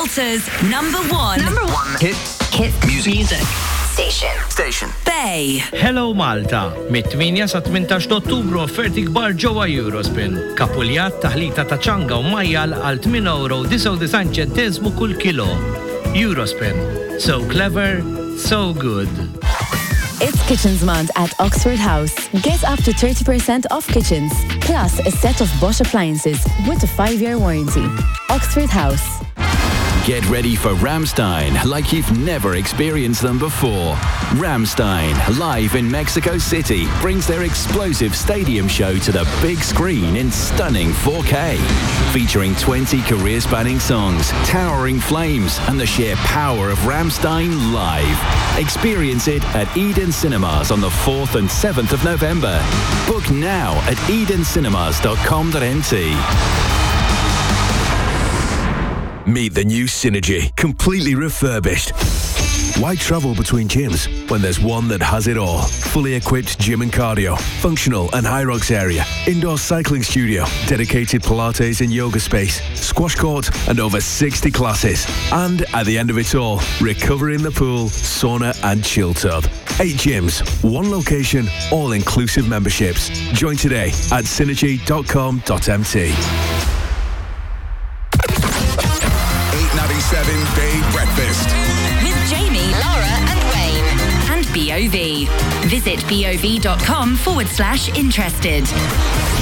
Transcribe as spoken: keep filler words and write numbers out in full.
Malta's number one. Number one. Hit. Hit music. music. Station. Station. Bay. Hello Malta. Mit-tminja sa tmintax Ottubru offerti kbar ġewwa Eurospin. Kapuljat taħlita ta' ċanga u majjal għal tmien euro design ċentesmu kull kilo. Eurospin. So clever, so good. It's Kitchens Month at Oxford House. Get up to thirty percent off kitchens, plus a set of Bosch appliances with a five-year warranty. Oxford House. Get ready for Rammstein like you've never experienced them before. Rammstein, live in Mexico City, brings their explosive stadium show to the big screen in stunning four K. Featuring twenty career-spanning songs, towering flames, and the sheer power of Rammstein live. Experience it at Eden Cinemas on the fourth and seventh of November. Book now at eden cinemas dot com dot n t. Meet the new Synergy, completely refurbished. Why travel between gyms when there's one that has it all? Fully equipped gym and cardio, functional and high rocks area, indoor cycling studio, dedicated Pilates and yoga space, squash court and over sixty classes. And at the end of it all, recovery in the pool, sauna and chill tub. Eight gyms, one location, all-inclusive memberships. Join today at synergy dot com dot m t. eight ninety-seven Bay Breakfast. With Jamie, Laura and Wayne. And B O V. Visit B O V dot com forward slash interested.